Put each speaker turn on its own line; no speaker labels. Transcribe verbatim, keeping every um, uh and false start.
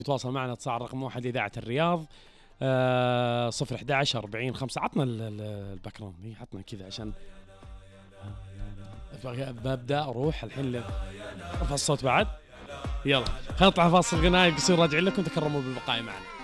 يتواصل معنا اتصال رقم واحد إذاعة الرياض آه صفر أحد عشر أربعين خمسة. عطنا الباك جراوند، عطنا كذا عشان ببدأ أروح الحين. ارفع الصوت بعد. يلا خلينا نطلع فاصل غنائي قصير، راجعين لكم، تكرموا بالبقاء معنا.